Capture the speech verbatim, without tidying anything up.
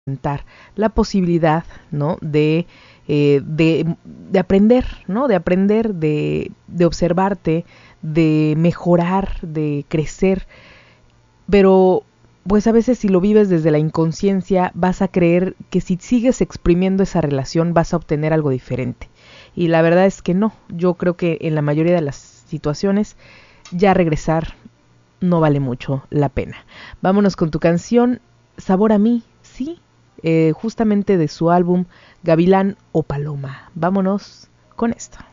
presentar la posibilidad, ¿no? de, eh, de, de aprender, ¿no? De aprender, de, de observarte, de mejorar, de crecer. Pero pues a veces si lo vives desde la inconsciencia vas a creer que si sigues exprimiendo esa relación vas a obtener algo diferente. Y la verdad es que no. Yo creo que en la mayoría de las situaciones ya regresar no vale mucho la pena. Vámonos con tu canción Sabor a mí, sí, eh, justamente de su álbum Gavilán o Paloma. Vámonos con esto.